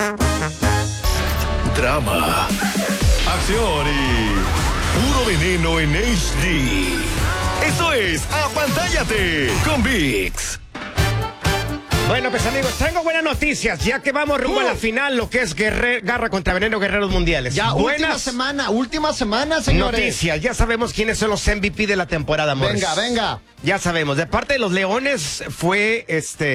Drama, acción y puro veneno en HD. Esto es Apantállate con ViX. Bueno, pues amigos, tengo buenas noticias, ya que vamos rumbo a la final, lo que es Garra contra Veneno Guerreros Mundiales. Ya, buenas última semana, señores. noticias, ya sabemos quiénes son los MVP de la temporada, amores. Venga. Ya sabemos, de parte de los Leones fue,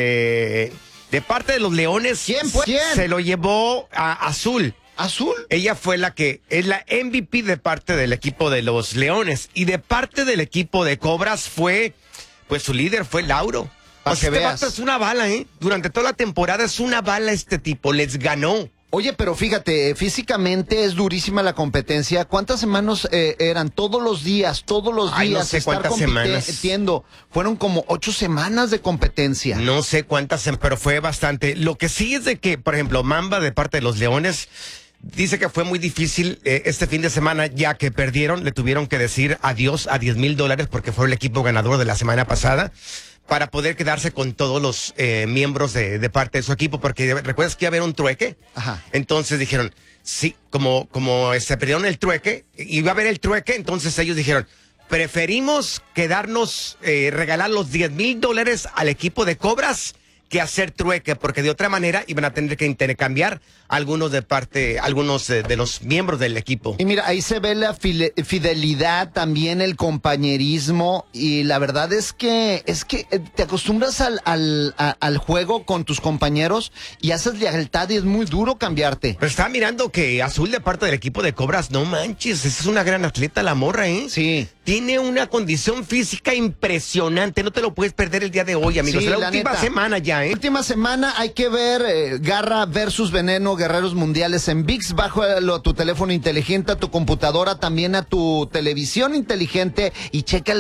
de parte de los Leones. ¿Quién fue? ¿Quién? Se lo llevó a Azul. ¿Azul? Ella fue la que es la MVP de parte del equipo de los Leones. Y de parte del equipo de Cobras fue, pues su líder fue Lauro. Para que veas. Vato es una bala, ¿eh? Durante toda la temporada es una bala este tipo, les ganó. Oye, pero fíjate, físicamente es durísima la competencia. ¿Cuántas semanas eran? Todos los días. Ay, no sé cuántas semanas. Entiendo. Fueron como 8 semanas de competencia. No sé cuántas, pero fue bastante. Lo que sí es de que, por ejemplo, Mamba de parte de los Leones dice que fue muy difícil este fin de semana, ya que perdieron, le tuvieron que decir adiós a $10,000 porque fue el equipo ganador de la semana pasada, para poder quedarse con todos los miembros de parte de su equipo, porque recuerdas que iba a haber un trueque. Ajá. Entonces dijeron, sí, como se perdieron el trueque, iba a haber el trueque, entonces ellos dijeron, preferimos quedarnos, regalar los $10,000 al equipo de Cobras que hacer trueque, porque de otra manera iban a tener que intercambiar algunos de los miembros del equipo. Y mira, ahí se ve la fidelidad, también el compañerismo, y la verdad es que te acostumbras al juego con tus compañeros y haces lealtad y es muy duro cambiarte. Pero estaba mirando que Azul de parte del equipo de Cobras, no manches, esa es una gran atleta la morra, ¿eh? Sí. Tiene una condición física impresionante, no te lo puedes perder el día de hoy, amigos. Sí, la la última neta. semana ya, ¿eh? Última semana hay que ver Garra versus Veneno, Guerreros Mundiales en ViX. Bájalo a tu teléfono inteligente, a tu computadora, también a tu televisión inteligente y checa